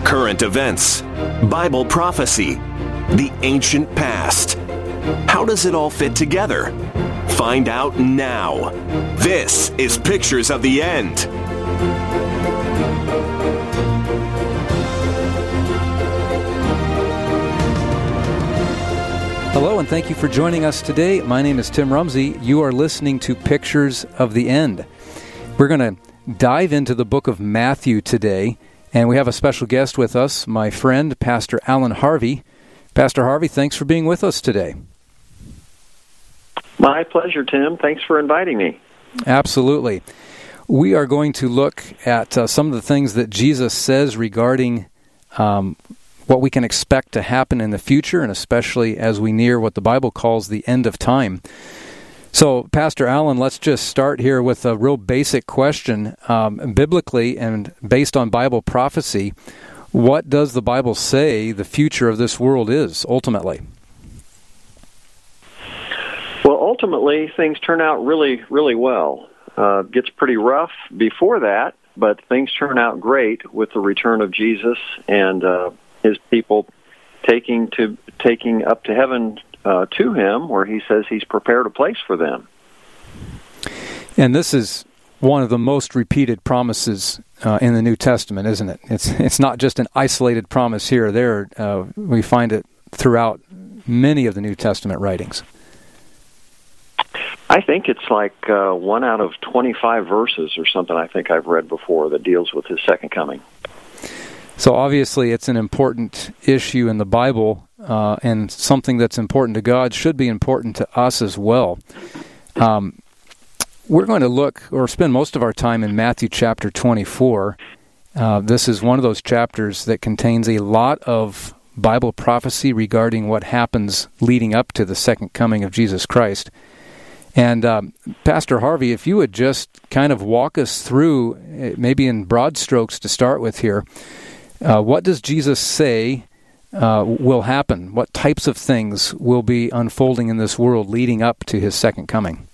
current events, Bible prophecy, the ancient past. How does it all fit together? Find out now. This is Pictures of the End. Hello, and thank you for joining us today. My name is Tim Rumsey. You are listening to Pictures of the End. We're going to dive into the book of Matthew today, and we have a special guest with us, my friend, Pastor Alan Harvey. Pastor Harvey, thanks for being with us today. My pleasure, Tim. Thanks for inviting me. Absolutely. We are going to look at some of the things that Jesus says regarding what we can expect to happen in the future, and especially as we near what the Bible calls the end of time. So, Pastor Alan, let's just start here with a real basic question. Biblically and based on Bible prophecy, what does the Bible say the future of this world is, ultimately? Well, ultimately, things turn out really, really well. It gets pretty rough before that, but things turn out great with the return of Jesus and his people taking up to heaven to him, where he says he's prepared a place for them. And this is one of the most repeated promises in the New Testament, isn't it? It's not just an isolated promise here or there. We find it throughout many of the New Testament writings. I think it's like 1 out of 25 verses or something I think I've read before that deals with his second coming. So obviously it's an important issue in the Bible, and something that's important to God should be important to us as well. We're going to look, or spend most of our time in Matthew chapter 24. This is one of those chapters that contains a lot of Bible prophecy regarding what happens leading up to the second coming of Jesus Christ. And Pastor Harvey, if you would just kind of walk us through, maybe in broad strokes to start with here, what does Jesus say will happen? What types of things will be unfolding in this world leading up to his second coming?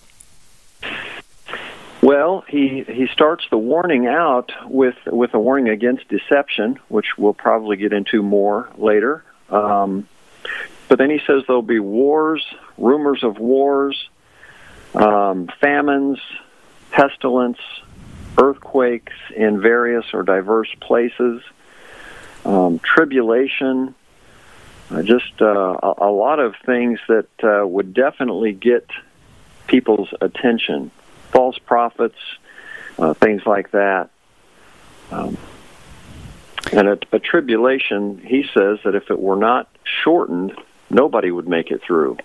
Well, he starts the warning out with a warning against deception, which we'll probably get into more later. But then he says there'll be wars, rumors of wars, famines, pestilence, earthquakes in various or diverse places, tribulation, just a lot of things that would definitely get people's attention. False prophets, things like that. And a tribulation, he says that if it were not shortened, nobody would make it through.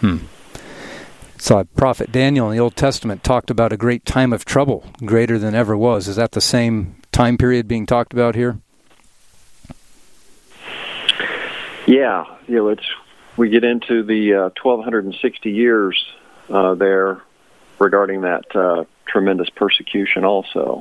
So Prophet Daniel in the Old Testament talked about a great time of trouble, greater than ever was. Is that the same time period being talked about here? Yeah, we get into the 1260 years there regarding that tremendous persecution also.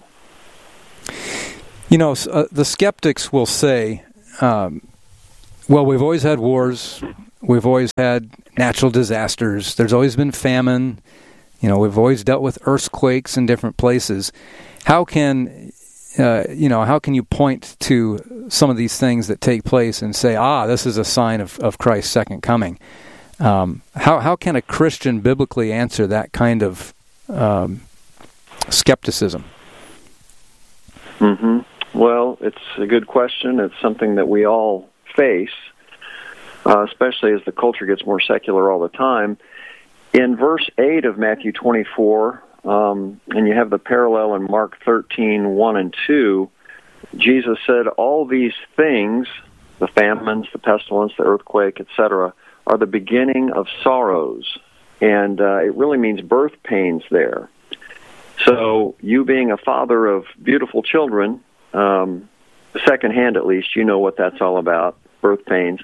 The skeptics will say, well, we've always had wars, we've always had natural disasters, there's always been famine, we've always dealt with earthquakes in different places. How can you point to some of these things that take place and say, this is a sign of Christ's second coming? How can a Christian biblically answer that kind of skepticism? Mm-hmm. Well, it's a good question. It's something that we all face, especially as the culture gets more secular all the time. In verse 8 of Matthew 24, and you have the parallel in Mark 13, 1 and 2, Jesus said, all these things, the famines, the pestilence, the earthquake, etc., are the beginning of sorrows. And it really means birth pains there. So you being a father of beautiful children, secondhand at least, you know what that's all about, birth pains.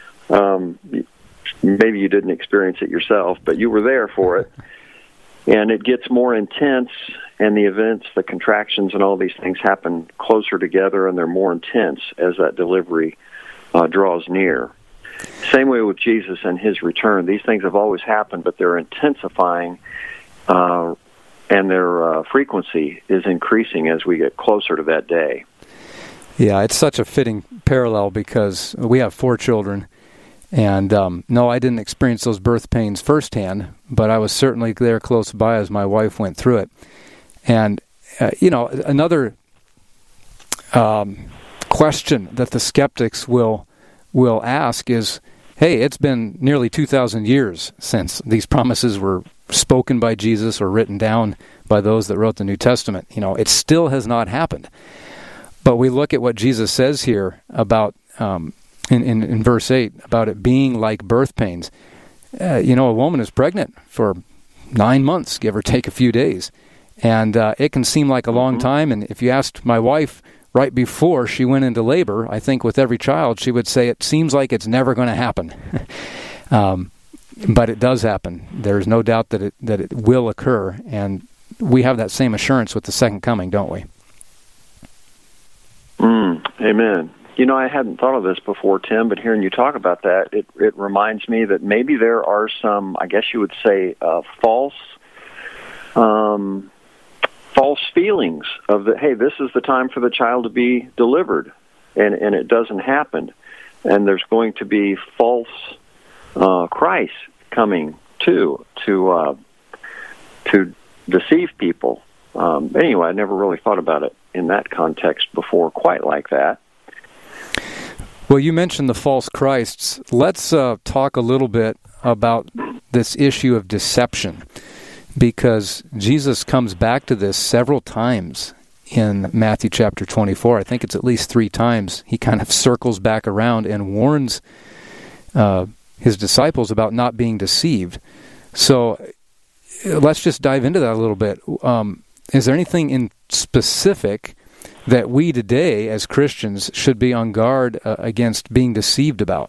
Maybe you didn't experience it yourself, but you were there for it. And it gets more intense, and the events, the contractions, and all these things happen closer together, and they're more intense as that delivery draws near. Same way with Jesus and his return. These things have always happened, but they're intensifying, and their frequency is increasing as we get closer to that day. Yeah, it's such a fitting parallel because we have 4 children, and no, I didn't experience those birth pains firsthand, but I was certainly there close by as my wife went through it. And, another question that the skeptics will ask is, hey, it's been nearly 2,000 years since these promises were spoken by Jesus or written down by those that wrote the New Testament. It still has not happened. But we look at what Jesus says here about, in verse 8, about it being like birth pains. A woman is pregnant for 9 months, give or take a few days. And it can seem like a long time. And if you asked my wife right before she went into labor, I think with every child, she would say it seems like it's never going to happen. But it does happen. There's no doubt that it will occur. And we have that same assurance with the second coming, don't we? Amen. I hadn't thought of this before, Tim, but hearing you talk about that, it reminds me that maybe there are some, I guess you would say, false feelings of that, hey, this is the time for the child to be delivered, and it doesn't happen. And there's going to be false Christ coming to deceive people. Anyway, I never really thought about it in that context before, quite like that. Well, you mentioned the false Christs. Let's talk a little bit about this issue of deception, because Jesus comes back to this several times in Matthew chapter 24. I think it's at least 3 times. He kind of circles back around and warns his disciples about not being deceived. So let's just dive into that a little bit. Is there anything in specific that we today as Christians should be on guard against being deceived about?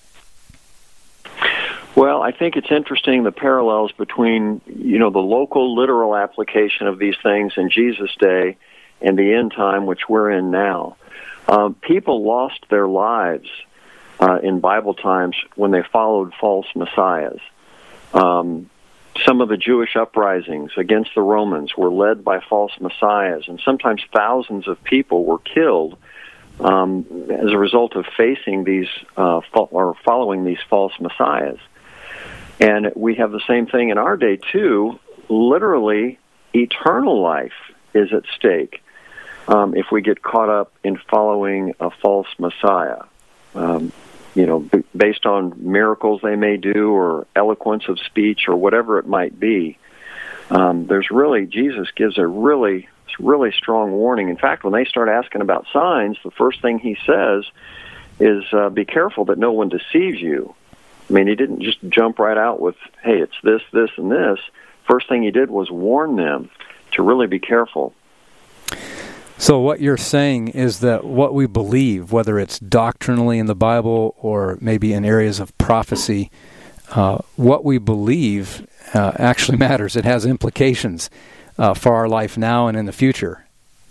Well, I think it's interesting, the parallels between, the local literal application of these things in Jesus' day and the end time, which we're in now. People lost their lives in Bible times when they followed false messiahs. Some of the Jewish uprisings against the Romans were led by false messiahs, and sometimes thousands of people were killed as a result of facing these or following these false messiahs. And we have the same thing in our day, too. Literally, eternal life is at stake if we get caught up in following a false messiah. Based on miracles they may do or eloquence of speech or whatever it might be. Jesus gives a really strong warning. In fact, when they start asking about signs, the first thing he says is, be careful that no one deceives you. I mean, he didn't just jump right out with, hey, it's this, this, and this. First thing he did was warn them to really be careful. So what you're saying is that what we believe, whether it's doctrinally in the Bible or maybe in areas of prophecy, what we believe actually matters. It has implications for our life now and in the future.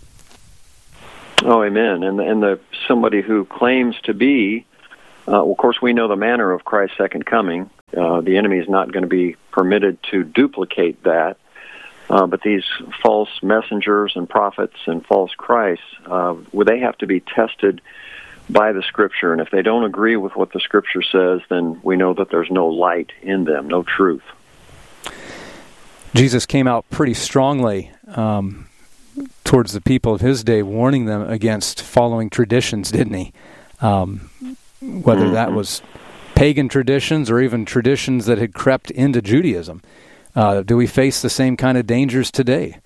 Oh, amen. And somebody who claims to be, of course, we know the manner of Christ's second coming. The enemy is not going to be permitted to duplicate that. But these false messengers and prophets and false Christs, they have to be tested by the Scripture. And if they don't agree with what the Scripture says, then we know that there's no light in them, no truth. Jesus came out pretty strongly towards the people of his day, warning them against following traditions, didn't he? Whether that was pagan traditions or even traditions that had crept into Judaism. Do we face the same kind of dangers today?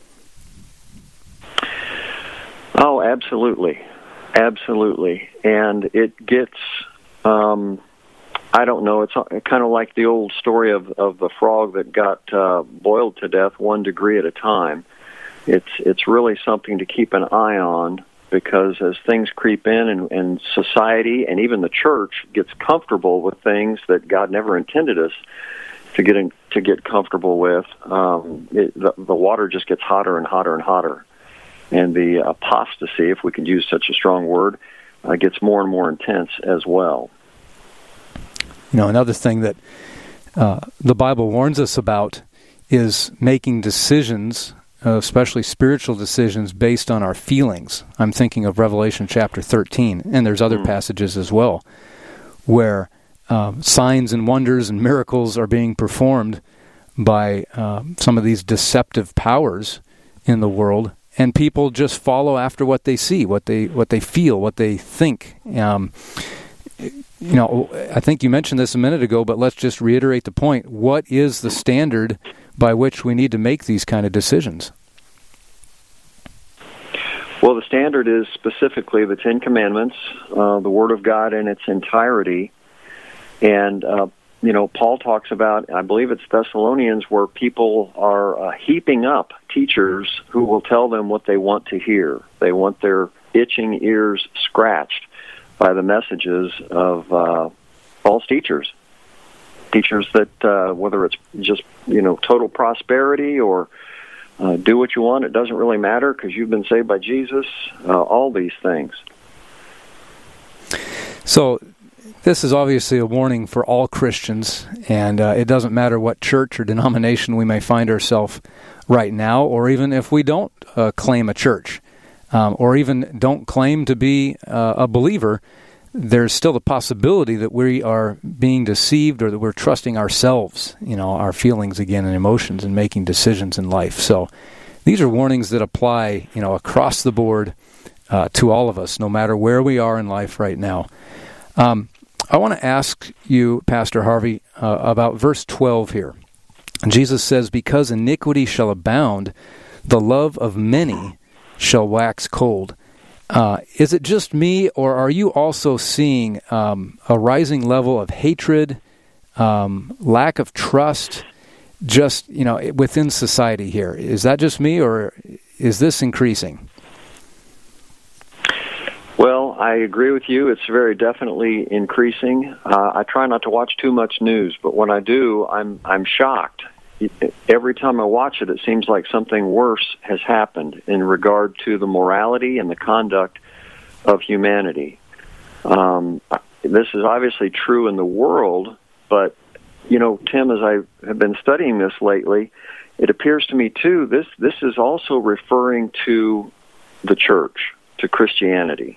Oh, absolutely. Absolutely. And it gets, I don't know, it's kind of like the old story of the frog that got boiled to death 1 degree at a time. It's really something to keep an eye on, because as things creep in and society and even the church gets comfortable with things that God never intended us to get comfortable with, the water just gets hotter and hotter and hotter. And the apostasy, if we could use such a strong word, gets more and more intense as well. Another thing that the Bible warns us about is making decisions especially spiritual decisions, based on our feelings. I'm thinking of Revelation chapter 13, and there's other passages as well, where signs and wonders and miracles are being performed by some of these deceptive powers in the world, and people just follow after what they see, what they feel, what they think. I think you mentioned this a minute ago, but let's just reiterate the point. What is the standard by which we need to make these kind of decisions? Well, the standard is specifically the Ten Commandments, the Word of God in its entirety. And, Paul talks about, I believe it's Thessalonians, where people are heaping up teachers who will tell them what they want to hear. They want their itching ears scratched by the messages of false teachers. Teachers that, whether it's just, total prosperity or do what you want, it doesn't really matter because you've been saved by Jesus, all these things. So this is obviously a warning for all Christians, and it doesn't matter what church or denomination we may find ourselves right now, or even if we don't claim a church, or even don't claim to be a believer. There's still the possibility that we are being deceived, or that we're trusting ourselves, our feelings again and emotions, and making decisions in life. So these are warnings that apply, across the board to all of us, no matter where we are in life right now. I want to ask you, Pastor Harvey, about verse 12 here. Jesus says, "Because iniquity shall abound, the love of many shall wax cold." Is it just me, or are you also seeing a rising level of hatred, lack of trust, just within society here? Is that just me, or is this increasing? Well, I agree with you. It's very definitely increasing. I try not to watch too much news, but when I do, I'm shocked. Every time I watch it, it seems like something worse has happened in regard to the morality and the conduct of humanity. This is obviously true in the world, but, Tim, as I have been studying this lately, it appears to me, too, this is also referring to the church, to Christianity.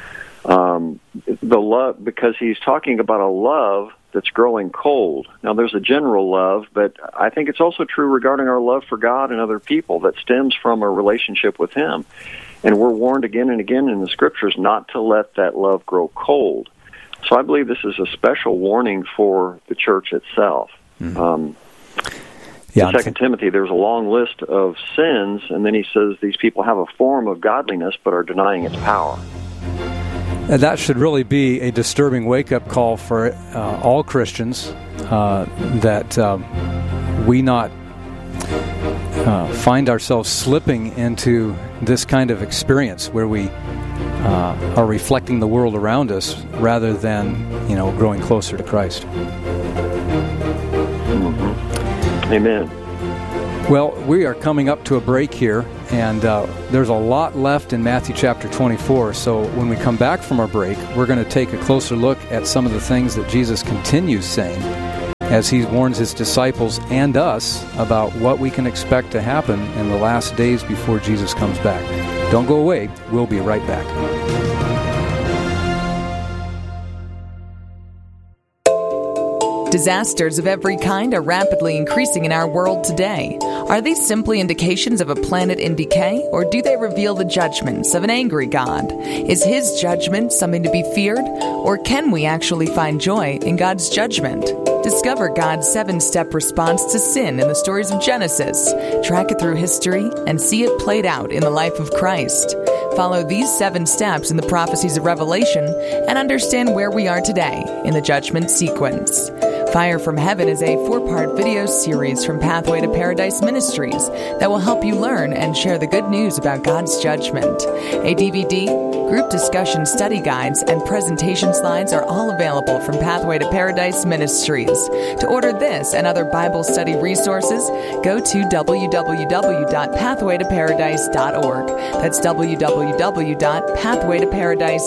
The love, because he's talking about a love that's growing cold. Now, there's a general love, but I think it's also true regarding our love for God and other people that stems from a relationship with Him. And we're warned again and again in the Scriptures not to let that love grow cold. So I believe this is a special warning for the church itself. In 2 Timothy, there's a long list of sins, and then he says these people have a form of godliness but are denying its power. That should really be a disturbing wake-up call for all Christians, that we not find ourselves slipping into this kind of experience where we are reflecting the world around us rather than, growing closer to Christ. Mm-hmm. Amen. Well, we are coming up to a break here, and there's a lot left in Matthew chapter 24. So when we come back from our break, we're going to take a closer look at some of the things that Jesus continues saying as he warns his disciples and us about what we can expect to happen in the last days before Jesus comes back. Don't go away. We'll be right back. Disasters of every kind are rapidly increasing in our world today. Are these simply indications of a planet in decay, or do they reveal the judgments of an angry God? Is His judgment something to be feared, or can we actually find joy in God's judgment? Discover God's 7-step response to sin in the stories of Genesis. Track it through history and see it played out in the life of Christ. Follow these 7 steps in the prophecies of Revelation and understand where we are today in the judgment sequence. Fire from Heaven is a 4-part video series from Pathway to Paradise Ministries that will help you learn and share the good news about God's judgment. A DVD, group discussion study guides, and presentation slides are all available from Pathway to Paradise Ministries. To order this and other Bible study resources, go to www.pathwaytoparadise.org. That's www.pathwaytoparadise.org.